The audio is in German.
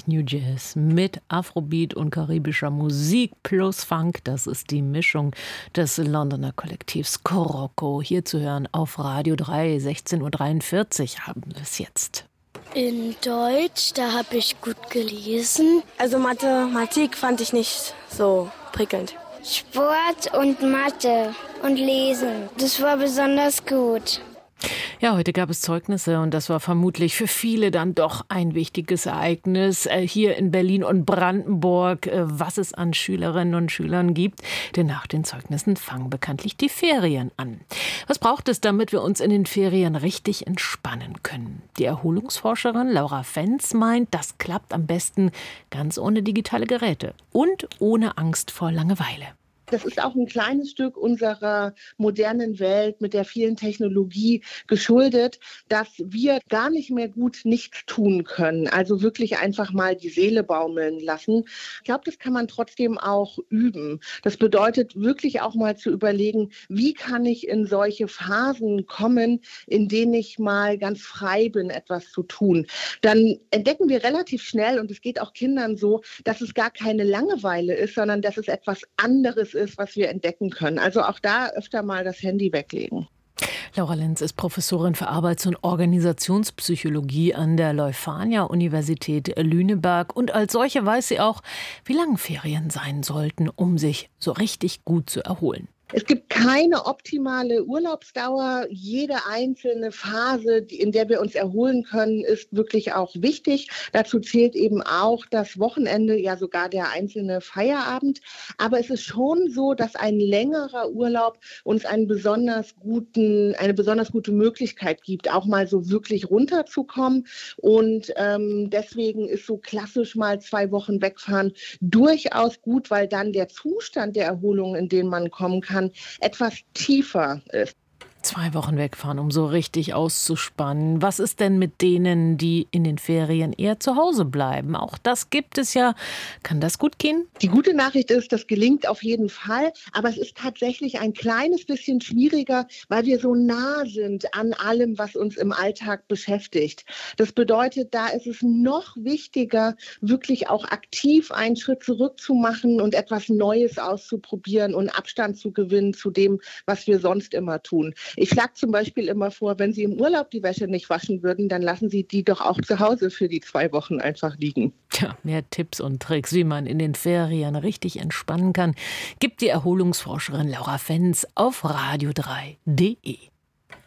nämlich New Jazz mit Afrobeat und karibischer Musik plus Funk. Das ist die Mischung des Londoner Kollektivs Koroko. Hier zu hören auf Radio 3, 16:43 haben wir es jetzt. In Deutsch, da habe ich gut gelesen. Also Mathematik fand ich nicht so prickelnd. Sport und Mathe und Lesen, das war besonders gut. Ja, heute gab es Zeugnisse und das war vermutlich für viele dann doch ein wichtiges Ereignis hier in Berlin und Brandenburg, was es an Schülerinnen und Schülern gibt. Denn nach den Zeugnissen fangen bekanntlich die Ferien an. Was braucht es, damit wir uns in den Ferien richtig entspannen können? Die Erholungsforscherin Laura Fenz meint, das klappt am besten ganz ohne digitale Geräte und ohne Angst vor Langeweile. Das ist auch ein kleines Stück unserer modernen Welt mit der vielen Technologie geschuldet, dass wir gar nicht mehr gut nichts tun können. Also wirklich einfach mal die Seele baumeln lassen. Ich glaube, das kann man trotzdem auch üben. Das bedeutet wirklich auch mal zu überlegen, wie kann ich in solche Phasen kommen, in denen ich mal ganz frei bin, etwas zu tun. Dann entdecken wir relativ schnell, und es geht auch Kindern so, dass es gar keine Langeweile ist, sondern dass es etwas anderes ist, was wir entdecken können. Also auch da öfter mal das Handy weglegen. Laura Lenz ist Professorin für Arbeits- und Organisationspsychologie an der Leuphana-Universität Lüneburg. Und als solche weiß sie auch, wie lang Ferien sein sollten, um sich so richtig gut zu erholen. Es gibt keine optimale Urlaubsdauer. Jede einzelne Phase, in der wir uns erholen können, ist wirklich auch wichtig. Dazu zählt eben auch das Wochenende, ja sogar der einzelne Feierabend. Aber es ist schon so, dass ein längerer Urlaub uns eine besonders gute Möglichkeit gibt, auch mal so wirklich runterzukommen. Und deswegen ist so klassisch mal 2 Wochen wegfahren durchaus gut, weil dann der Zustand der Erholung, in den man kommen kann, etwas tiefer ist. 2 Wochen wegfahren, um so richtig auszuspannen. Was ist denn mit denen, die in den Ferien eher zu Hause bleiben? Auch das gibt es ja. Kann das gut gehen? Die gute Nachricht ist, das gelingt auf jeden Fall. Aber es ist tatsächlich ein kleines bisschen schwieriger, weil wir so nah sind an allem, was uns im Alltag beschäftigt. Das bedeutet, da ist es noch wichtiger, wirklich auch aktiv einen Schritt zurück zu machen und etwas Neues auszuprobieren und Abstand zu gewinnen zu dem, was wir sonst immer tun. Ich schlage zum Beispiel immer vor, wenn Sie im Urlaub die Wäsche nicht waschen würden, dann lassen Sie die doch auch zu Hause für die 2 Wochen einfach liegen. Tja, mehr Tipps und Tricks, wie man in den Ferien richtig entspannen kann, gibt die Erholungsforscherin Laura Fenz auf radio3.de.